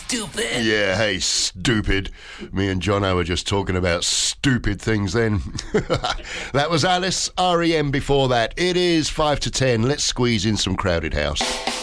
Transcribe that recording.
stupid. Yeah, hey, stupid. Me and Jono were just talking about stupid things then. That was Alice, REM before that. It is 5 to 10. Let's squeeze in some Crowded House.